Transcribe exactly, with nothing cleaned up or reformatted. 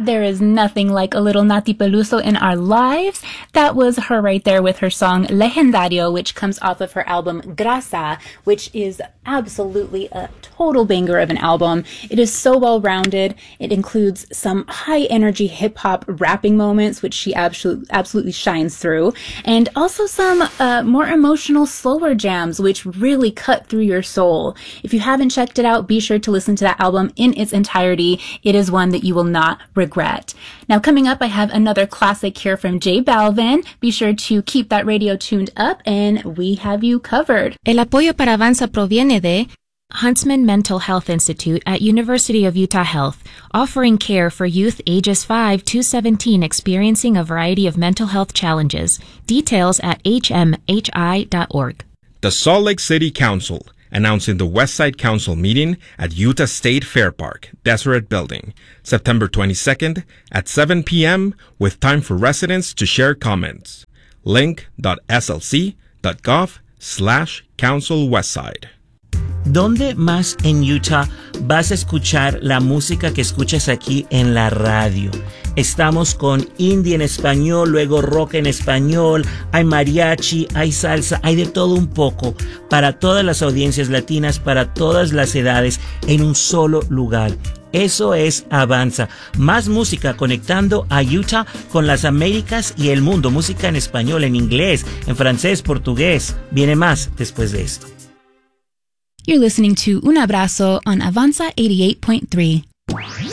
There is nothing like a little Nati Peluso in our lives. That was her right there with her song Legendario, which comes off of her album Grasa, which is absolutely a total banger of an album. It is so well-rounded. It includes some high-energy hip-hop rapping moments, which she absolutely, absolutely shines through, and also some uh, more emotional, slower jams, which really cut through your soul. If you haven't checked it out, be sure to listen to that album in its entirety. It is one that you will not regret. Now, coming up, I have another classic here from J Balvin. Be sure to keep that radio tuned up, and we have you covered. El apoyo para Avanza proviene de Huntsman Mental Health Institute at University of Utah Health, offering care for youth ages five to seventeen experiencing a variety of mental health challenges. Details at h m h i dot org. The Salt Lake City Council announcing the Westside Council meeting at Utah State Fair Park, Deseret Building, September twenty-second at seven p.m. with time for residents to share comments. link.slc.gov slash Council Westside. ¿Dónde más en Utah vas a escuchar la música que escuchas aquí en la radio? Estamos con indie en español, luego rock en español, hay mariachi, hay salsa, hay de todo un poco para todas las audiencias latinas, para todas las edades, en un solo lugar. Eso es Avanza. Más música conectando a Utah con las Américas y el mundo. Música en español, en inglés, en francés, portugués. Viene más después de esto. You're listening to Un Abrazo on Avanza eighty-eight point three.